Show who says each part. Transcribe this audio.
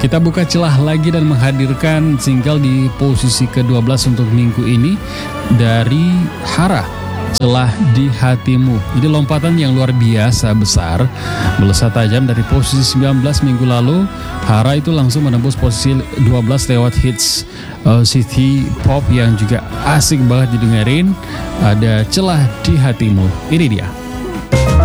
Speaker 1: Kita buka celah lagi dan menghadirkan single di posisi ke-12 untuk minggu ini dari Hara, Celah di Hatimu. Ini lompatan yang luar biasa besar, melesat tajam dari posisi 19 minggu lalu. Hara itu langsung menembus posisi 12 lewat hits city pop yang juga asik banget didengerin. Ada Celah di Hatimu, ini dia.